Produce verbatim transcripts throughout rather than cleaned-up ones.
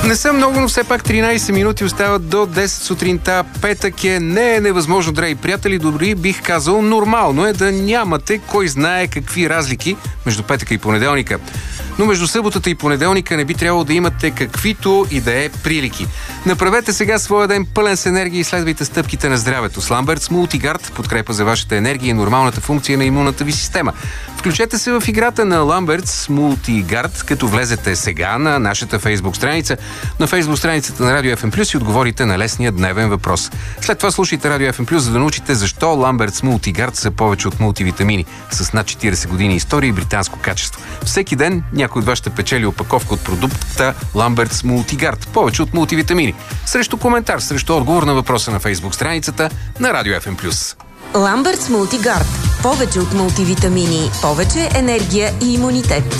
Не са много, но все пак тринайсет минути остават до десет сутринта. Петък е, не е невъзможно, драги приятели, добри, бих казал, нормално е да нямате кой знае какви разлики между петъка и понеделника. Но между съботата и понеделника не би трябвало да имате каквито и да е прилики. Направете сега своя ден пълен с енергия и следвайте стъпките на здравето. С Ламбертс Multigard подкрепа за вашата енергия и нормалната функция на имунната ви система. Включете се в играта на Ламбертс Multigard, като влезете сега на нашата фейсбук страница, на фейсбук страницата на Радио Еф Ем Плюс и отговорите на лесния дневен въпрос. След това слушайте Радио Еф Ем Плюс, за да научите защо Ламбертс Multigard са повече от мултивитамини с над четирийсет години история и британско качество. Всеки ден някой от вас ще печели опаковка от продукта Ламбертс Multigard, повече от мултивитамини. Срещу коментар, срещу отговор на въпроса на фейсбук страницата на Радио Еф Ем Плюс. Ламбертс Multigard. Повече от мултивитамини, повече енергия и имунитет.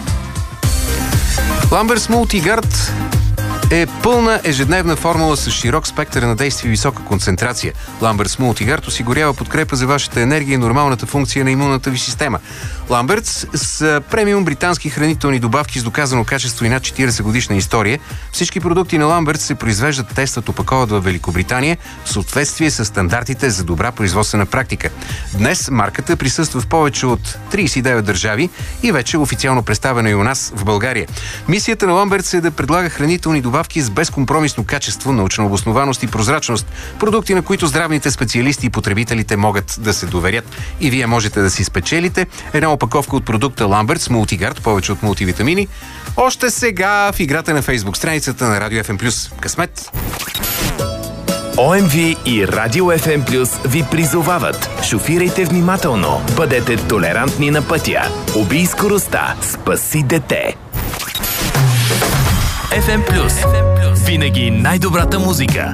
Ламбертс Multigard е пълна ежедневна формула с широк спектър на действие и висока концентрация. Ламбертс Multigard осигурява подкрепа за вашата енергия и нормалната функция на имунната ви система. Ламбертс с премиум британски хранителни добавки с доказано качество и над четирийсет годишна история. Всички продукти на Ламбертс се произвеждат, тестват, опаковат в Великобритания в съответствие с стандартите за добра производствена практика. Днес марката присъства в повече от трийсет и девет държави и вече е официално представена и у нас в България. Мисията на Ламбертс е да предлага хранителни добавки с безкомпромисно качество, научна обоснованост и прозрачност. Продукти, на които здравните специалисти и потребителите могат да се доверят. И вие можете да си спечелите една опаковка от продукта Ламбертс Multigard, повече от мултивитамини, още сега в играта на фейсбук страницата на Радио Еф Ем Плюс. Късмет! О Ем Ви и Радио Еф Ем Плюс ви призовават. Шофирайте внимателно, бъдете толерантни на пътя. Убий скоростта, спаси дете. Еф Ем Плюс. Винаги най-добрата музика.